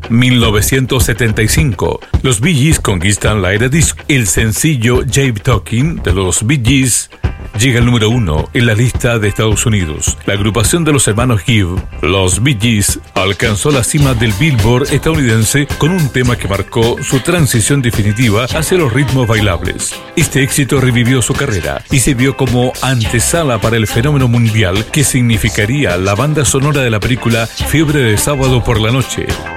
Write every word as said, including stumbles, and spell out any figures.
mil novecientos setenta y cinco, los Bee Gees conquistan la era disco. El sencillo Jive Talking de los Bee Gees llega al número uno en la lista de Estados Unidos. La agrupación de los hermanos Gibb, los Bee Gees, alcanzó la cima del Billboard estadounidense con un tema que marcó su transición definitiva hacia los ritmos bailables. Este éxito revivió su carrera y sirvió como antesala para el fenómeno mundial que significaría la banda sonora de la película Fiebre de Sábado por la Noche.